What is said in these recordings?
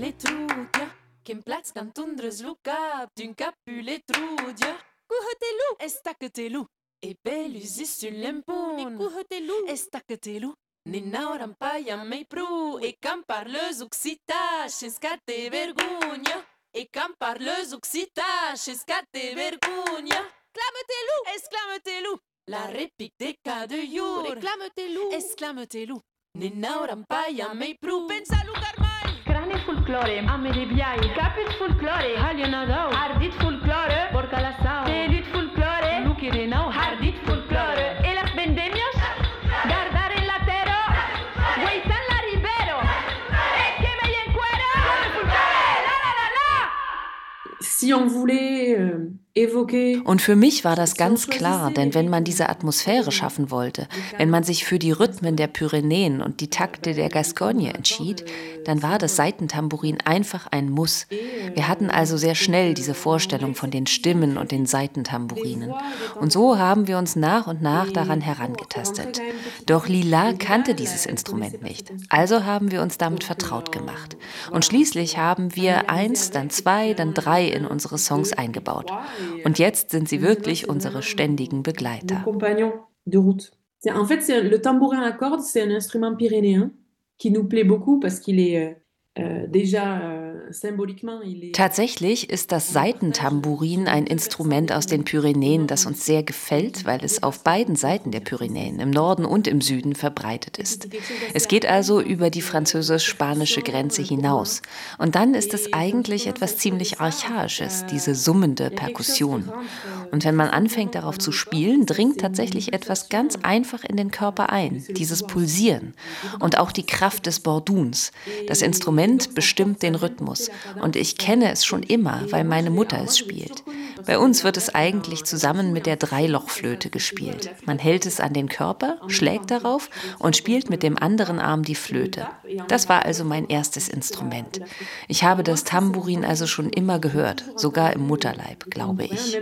les trucs, che in plats dan tundres lucap, d'un capu les trucs. Cuhătelu, estacătelu, e beluzi sur l'empun. Cuhătelu, estacătelu, ninauram paia mei pru, e cam parleus occita, și scate vergogna. E cam parleus occita, și scate vergogna. Clamătelu, exclamătelu, la repic de ca de iur. Reclamătelu, exclamătelu, ninauram paia mei pru, pensa lugar mai. Crane folklore, amele biai, capit folklore, halianadau, ardit folklore, borca la sau, telut folklore, lucirenau, hardit folklore, e las vendemias, gardare la tero, guaitan la ribero, e que me en cuero, folklore, la la la la. Si on voulait évoquer. Und für mich war das ganz klar, denn wenn man diese Atmosphäre schaffen wollte, wenn man sich für die Rhythmen der Pyrenäen und die Takte der Gascogne entschied, dann war das Saitentambourin einfach ein Muss. Wir hatten also sehr schnell diese Vorstellung von den Stimmen und den Saitentambourinen. Und so haben wir uns nach und nach daran herangetastet. Doch Lila kannte dieses Instrument nicht. Also haben wir uns damit vertraut gemacht. Und schließlich haben wir 1, dann 2, dann 3 in unsere Songs eingebaut. Und jetzt sind sie wirklich unsere ständigen Begleiter. En fait, le tambourin à cordes, c'est un instrument pyrénéen qui nous plaît beaucoup parce qu'il est Tatsächlich ist das Saitentambourin ein Instrument aus den Pyrenäen, das uns sehr gefällt, weil es auf beiden Seiten der Pyrenäen, im Norden und im Süden, verbreitet ist. Es geht also über die französisch-spanische Grenze hinaus. Und dann ist es eigentlich etwas ziemlich Archaisches, diese summende Perkussion. Und wenn man anfängt, darauf zu spielen, dringt tatsächlich etwas ganz einfach in den Körper ein, dieses Pulsieren und auch die Kraft des Borduns. Das Instrument bestimmt den Rhythmus. Und ich kenne es schon immer, weil meine Mutter es spielt. Bei uns wird es eigentlich zusammen mit der Dreilochflöte gespielt. Man hält es an den Körper, schlägt darauf und spielt mit dem anderen Arm die Flöte. Das war also mein erstes Instrument. Ich habe das Tambourin also schon immer gehört, sogar im Mutterleib, glaube ich.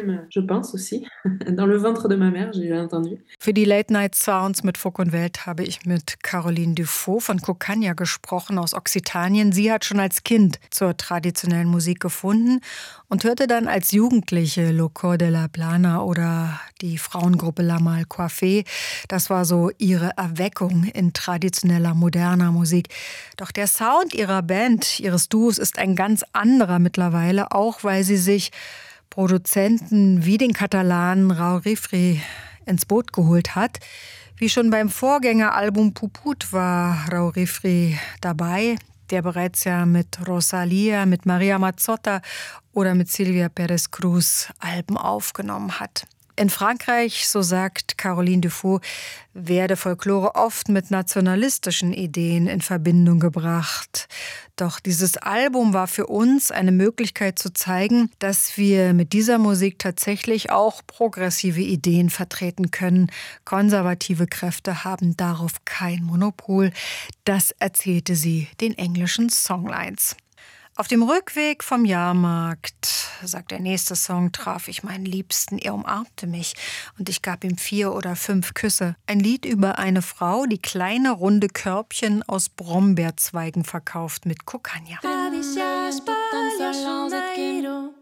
Für die Late Night Sounds mit Folk und Welt habe ich mit Caroline Dufaux von Cocagna gesprochen aus Occitanien. Sie hat schon als Kind zur traditionellen Musik gefunden und hörte dann als Jugendliche Le Cor de la Plana oder die Frauengruppe La Mal Coiffée. Das war so ihre Erweckung in traditioneller, moderner Musik. Doch der Sound ihrer Band, ihres Duos, ist ein ganz anderer mittlerweile, auch weil sie sich Produzenten wie den Katalanen Raúl Rifri ins Boot geholt hat. Wie schon beim Vorgängeralbum Puput war Raúl Rifri dabei, der bereits ja mit Rosalía, mit Maria Mazzotta oder mit Silvia Pérez Cruz Alben aufgenommen hat. In Frankreich, so sagt Caroline Dufaux, werde Folklore oft mit nationalistischen Ideen in Verbindung gebracht. Doch dieses Album war für uns eine Möglichkeit zu zeigen, dass wir mit dieser Musik tatsächlich auch progressive Ideen vertreten können. Konservative Kräfte haben darauf kein Monopol. Das erzählte sie den englischen Songlines. Auf dem Rückweg vom Jahrmarkt, sagt der nächste Song, traf ich meinen Liebsten. Er umarmte mich und ich gab ihm 4 oder 5 Küsse. Ein Lied über eine Frau, die kleine runde Körbchen aus Brombeerzweigen verkauft mit Cocagna.